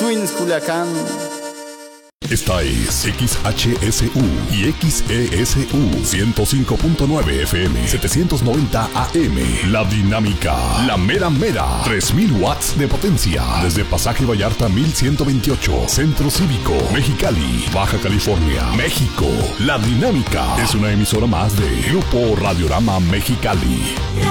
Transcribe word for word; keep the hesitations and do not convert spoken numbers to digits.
Twins Culiacán. Esta es X H S U y X E S U ciento cinco punto nueve F M, setecientos noventa A M. La Dinámica, la mera mera, tres mil watts de potencia. Desde Pasaje Vallarta mil ciento veintiocho, Centro Cívico, Mexicali, Baja California, México. La Dinámica es una emisora más de Grupo Radiorama Mexicali.